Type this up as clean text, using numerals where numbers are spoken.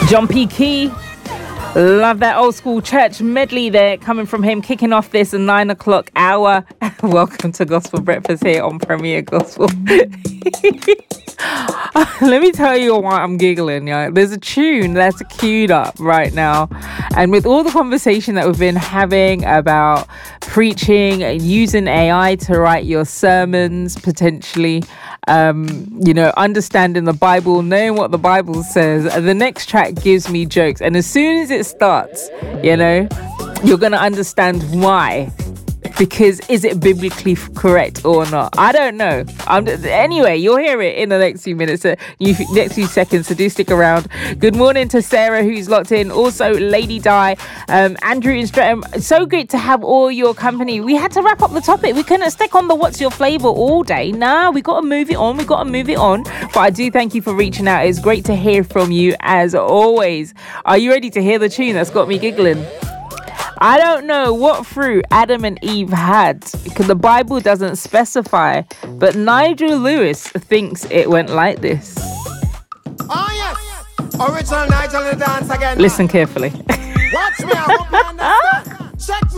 John P. Key. Love that old school church medley there coming from him, kicking off this 9 o'clock hour. Welcome to Gospel Breakfast here on Premier Gospel. Let me tell you why I'm giggling. Yeah? There's a tune that's queued up right now. And with all the conversation that we've been having about preaching and using AI to write your sermons, potentially, understanding the Bible, knowing what the Bible says, the next track gives me jokes. And as soon as it starts, you're going to understand why. Because is it biblically correct or not? I don't know. Anyway, you'll hear it in the next few minutes, next few seconds, so do stick around. Good morning to Sarah, who's locked in. Also, Lady Di, Andrew and Streatham. So great to have all your company. We had to wrap up the topic. We couldn't stick on the What's Your Flavour all day. Nah, we got to move it on. But I do thank you for reaching out. It's great to hear from you as always. Are you ready to hear the tune that's got me giggling? I don't know what fruit Adam and Eve had because the Bible doesn't specify, but Nigel Lewis thinks it went like this. Oh yes, original Nigel the dance again. Listen carefully. Watch me, I hope you understand. Check me.